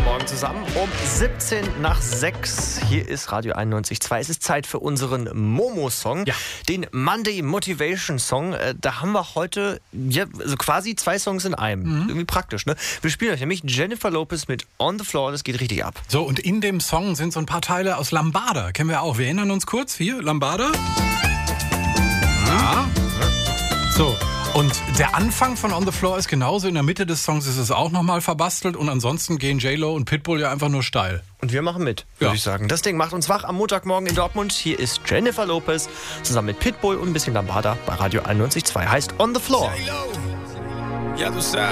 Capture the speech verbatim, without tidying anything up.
Morgen zusammen um siebzehn nach sechs. Hier ist Radio einundneunzig Komma zwei. Es ist Zeit für unseren Momo-Song, Ja. den Monday Motivation Song. Äh, Da haben wir heute ja, also quasi zwei Songs in einem. Mhm. Irgendwie praktisch, ne? Wir spielen euch nämlich Jennifer Lopez mit On the Floor. Das geht richtig ab. So, und in dem Song sind so ein paar Teile aus Lambada. Kennen wir auch. Wir erinnern uns kurz. Hier, Lambada. Ja. So. Und der Anfang von On the Floor ist genauso. In der Mitte des Songs ist es auch nochmal verbastelt. Und ansonsten gehen J-Lo und Pitbull ja einfach nur steil. Und wir machen mit, würde Ja. ich sagen. Das Ding macht uns wach am Montagmorgen in Dortmund. Hier ist Jennifer Lopez zusammen mit Pitbull und ein bisschen Lambada bei Radio einundneunzig Komma zwei. Heißt On the Floor. Ya tú sabes.